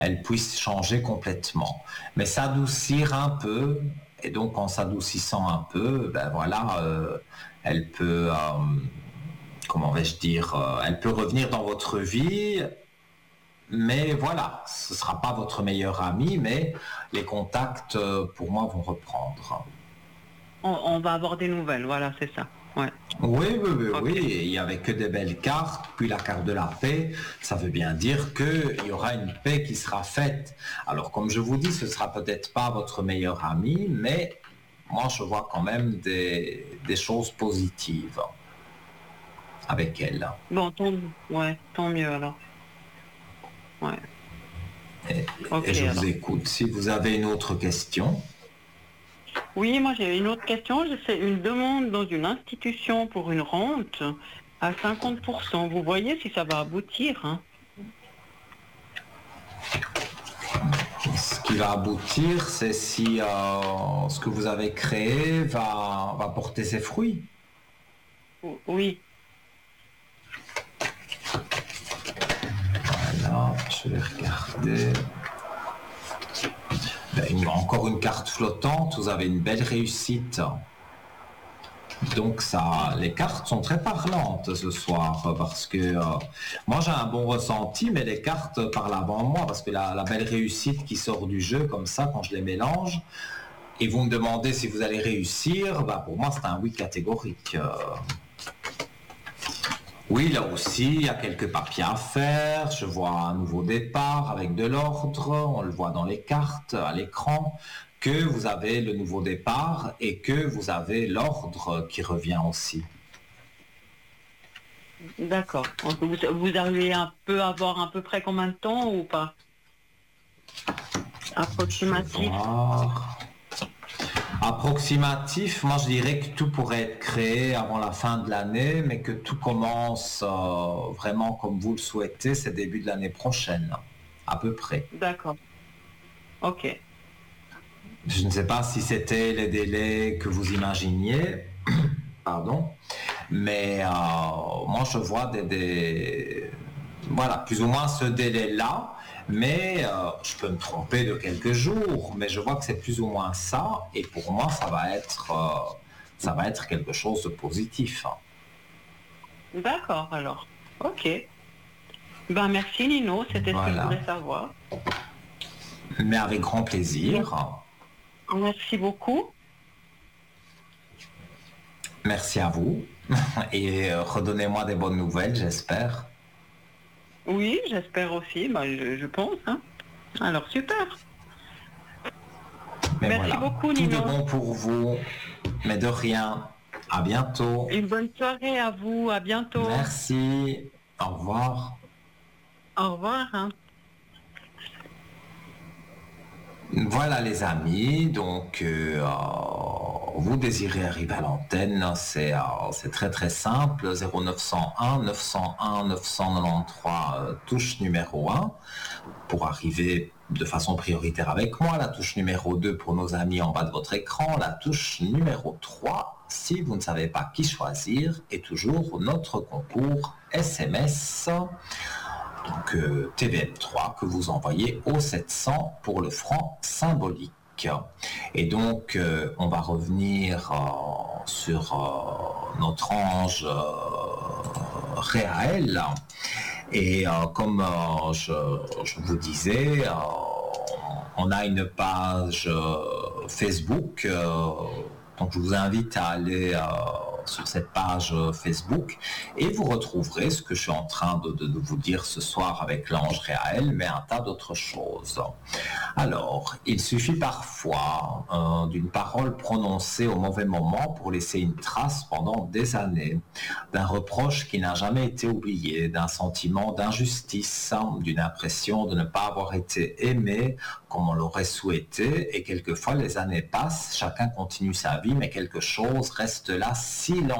elle puisse changer complètement. Mais s'adoucir un peu, et donc en s'adoucissant un peu, ben voilà, elle peut, comment vais-je dire, elle peut revenir dans votre vie, mais voilà, ce ne sera pas votre meilleur ami, mais les contacts, pour moi, vont reprendre. On va avoir des nouvelles, voilà, c'est ça. Ouais. Oui, oui, oui, Ok. oui, et il n'y avait que des belles cartes, puis la carte de la paix, ça veut bien dire qu'il y aura une paix qui sera faite. Alors, comme je vous dis, ce ne sera peut-être pas votre meilleur ami, mais moi, je vois quand même des choses positives avec elle. Bon, ouais, tant mieux alors. Ouais. Et, et Ok je vous alors. écoute. Si vous avez une autre question. Oui, moi j'ai une autre question. J'ai fait une demande dans une institution pour une rente à 50%. Vous voyez si ça va aboutir, hein? Ce qui va aboutir, c'est si ce que vous avez créé va porter ses fruits. Oui. Voilà, je vais regarder. Encore une carte flottante, vous avez une belle réussite. Donc ça, les cartes sont très parlantes ce soir parce que moi j'ai un bon ressenti, mais les cartes parlent avant moi parce que la belle réussite qui sort du jeu comme ça quand je les mélange, et vous me demandez si vous allez réussir, bah pour moi c'est un oui catégorique. Oui, là aussi, il y a quelques papiers à faire. Je vois un nouveau départ avec de l'ordre. On le voit dans les cartes, à l'écran, que vous avez le nouveau départ et que vous avez l'ordre qui revient aussi. D'accord. Donc, vous arrivez un peu à voir à peu près combien de temps ou pas? Je vais Approximatif. voir. Approximatif, moi je dirais que tout pourrait être créé avant la fin de l'année, mais que tout commence vraiment comme vous le souhaitez, c'est début de l'année prochaine, à peu près. D'accord. Ok. Je ne sais pas si c'était les délais que vous imaginiez, pardon, mais moi je vois voilà, plus ou moins ce délai-là, mais je peux me tromper de quelques jours, mais je vois que c'est plus ou moins ça, et pour moi ça va être quelque chose de positif. D'accord alors. Ok. Ben merci Nino, c'était ce que je Voilà, voulais savoir. mais avec grand plaisir. Merci beaucoup. Merci à vous, et redonnez-moi des bonnes nouvelles, j'espère. Oui, j'espère aussi, ben, je pense, hein. Alors super. Mais Merci voilà, beaucoup tout de Nino. bon pour vous, mais de rien. À bientôt. Une bonne soirée à vous, à bientôt. Merci. Au revoir. Au revoir, hein. Voilà les amis, donc vous désirez arriver à l'antenne, c'est très très simple, 0901 901 993 touche numéro 1 pour arriver de façon prioritaire avec moi, la touche numéro 2 pour nos amis en bas de votre écran, la touche numéro 3 si vous ne savez pas qui choisir, et toujours notre concours SMS. Donc TVM3 que vous envoyez au 700 pour le franc symbolique. Et donc on va revenir sur notre ange Réaël. Et comme je vous disais, on a une page Facebook, donc je vous invite à aller sur cette page Facebook et vous retrouverez ce que je suis en train de vous dire ce soir avec l'ange Réaël, mais un tas d'autres choses. Alors, il suffit parfois d'une parole prononcée au mauvais moment pour laisser une trace pendant des années, d'un reproche qui n'a jamais été oublié, d'un sentiment d'injustice, d'une impression de ne pas avoir été aimé comme on l'aurait souhaité, et quelquefois les années passent, chacun continue sa vie, mais quelque chose reste là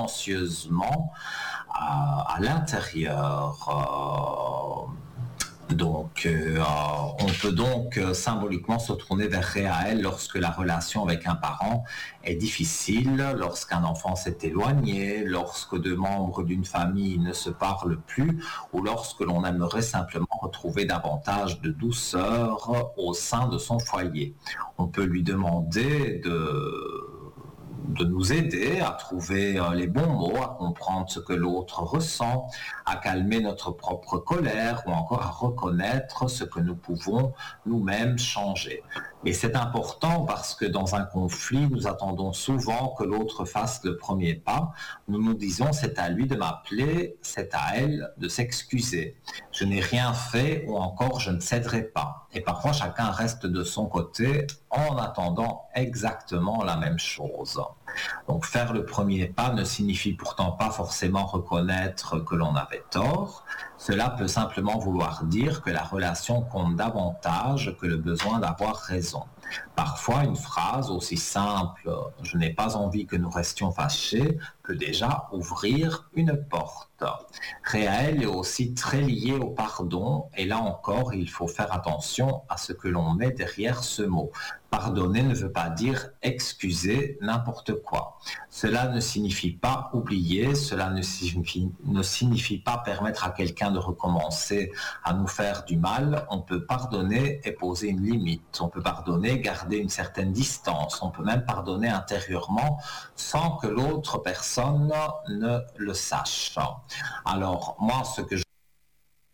silencieusement à l'intérieur Donc, on peut donc symboliquement se tourner vers Réaël lorsque la relation avec un parent est difficile, lorsqu'un enfant s'est éloigné, lorsque deux membres d'une famille ne se parlent plus ou lorsque l'on aimerait simplement retrouver davantage de douceur au sein de son foyer. On peut lui demander de nous aider à trouver les bons mots, à comprendre ce que l'autre ressent, à calmer notre propre colère ou encore à reconnaître ce que nous pouvons nous-mêmes changer. Et c'est important parce que dans un conflit, nous attendons souvent que l'autre fasse le premier pas. Nous nous disons c'est à lui de m'appeler, c'est à elle de s'excuser. Je n'ai rien fait ou encore je ne céderai pas. Et parfois chacun reste de son côté en attendant exactement la même chose. Donc faire le premier pas ne signifie pourtant pas forcément reconnaître que l'on avait tort. Cela peut simplement vouloir dire que la relation compte davantage que le besoin d'avoir raison. Parfois, une phrase aussi simple « je n'ai pas envie que nous restions fâchés » peut déjà ouvrir une porte. Réel est aussi très lié au pardon et là encore, il faut faire attention à ce que l'on met derrière ce mot. Pardonner ne veut pas dire excuser n'importe quoi. Cela ne signifie pas oublier, cela ne signifie pas permettre à quelqu'un de recommencer à nous faire du mal. On peut pardonner et poser une limite. On peut pardonner, garder une certaine distance. On peut même pardonner intérieurement sans que l'autre personne ne le sache. Alors, moi, ce que je